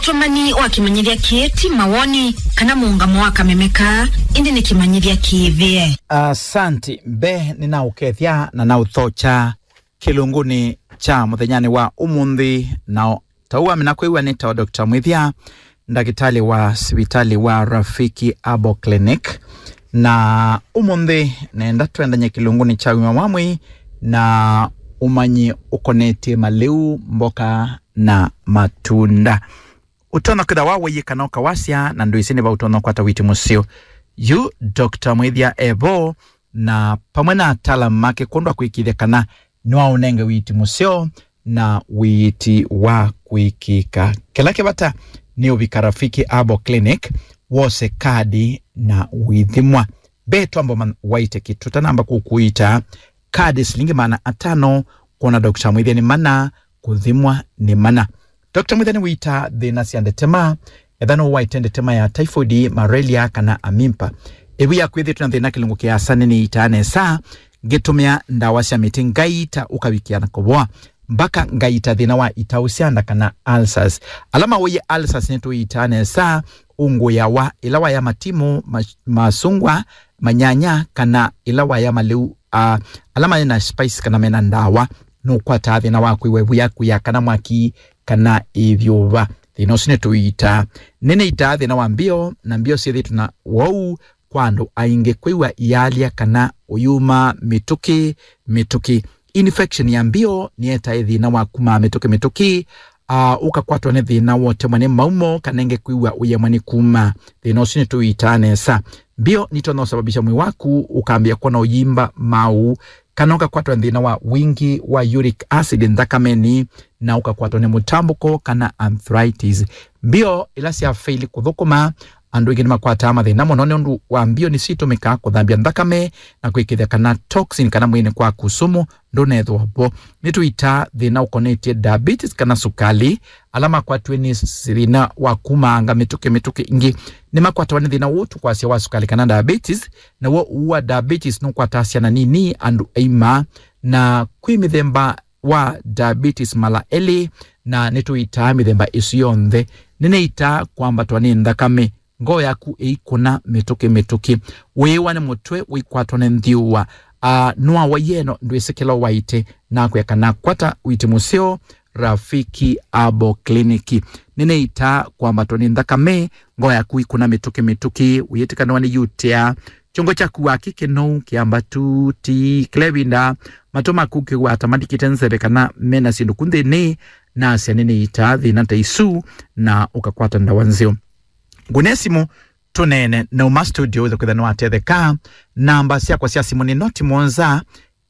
Otomani wakimanyiria kieti mawoni kana muungamo wakamemeka indi ni kimanyiria kiivie. Asante mbe ninaukethia na nauthocha kilunguni cha muthenyani wa umundi na tauwa minakwiwa nita Dr. Mwithia ndagitali wa sibitali wa Rafiki Abo Clinic na umundi nenda twendanye kilunguni cha wimamwamwi na umanyi ukoneti maliu mboka na matunda. Utono kida wawe yikanoka wasya na nduisini ba utono kwa tawiti musio yu Dr. Mwithia Ebo na pamwena talam make kundwa kuikidekana nwa unenge witi musio na witi wa kuikika kelake bata ni ubika Rafiki Abo Clinic wose kadi na withimwa betu ambo waite kitu tanamba kukuita kadi silingi mana atano kuna Dr. Mwithia ni mana kuthimwa ni mana. Dr. Mwithia ni wita dhina siande tema edhano waitende tema ya typhoid, malaria kana amimpa ebu ya kwethi tunadhina kilungu kia asane ni itaane saa getumia ndawasya miti ngaita ukawikia na koboa mbaka ngaita dhina wa itausianda kana ulcers alama weye ulcers netu itaane saa ungu ya wa ilawa ya matimu masungwa manyanya kana ilawa ya maliu alama ya na spice kana mena ndawa nukwa tathi na wakuiwebu ya kuya kana mwaki kana ivyuva dhino sinetu ita nene ita dhina wa mbio na mbio sithi tuna wau kwando ainge kwewa ialia kana uyuma mituki infection ya mbio ni eta thina wa kuma mituki ukakwatwa ne thina wote mwane maumo kanenge kwewa uyamani kuma dhino sinetu ita nesa mbio nitono sababisha mwi waku ukaambia kwa na uyimba mau kanoka kwatwa thina wa wingi wa uric acid ndhakameni na ukakwatwa ne mutambuko kana arthritis mbio ilasi ya faili kuthukuma andu igini makwata amathina muno ni undu wa mbio ni situmika kuthambia nthakame na kuikithia kana toxin kana mwini kwa kusumu ndunethwa bo nituita thina ukonetie diabetes kana sukali alama kwatwe ni thina wa kumanga mituki ingi ni makwatwa ni thina utu kwa sia wa sukali kana diabetes na wo uwa diabetes nukwatasia na nini andu eima na kwi mithemba wa diabetes mala eli na nituita mithemba isiyonthe nineita kwamba twani nthakame ngo yaku eikuna mituki wewa ni mutwe wikwatwa ne nthiwa nwa wayeno ndwisikelo waite na kwekana kwata witi musio Rafiki Abo Clinic nineita kwamba twani nthakame ngo yaku ikuna mituki uyetikana wani yutea chongo chaku wakike no kiamba tuti klevinda matoma kuke wata madikitensebe kana mena sindu kunde ne na sianene ita thina taisu na ukakwata ndawanzio Gunesimu tunene na uma studio za kudhanua tetheka namba siya kwa siya simu ni noti monza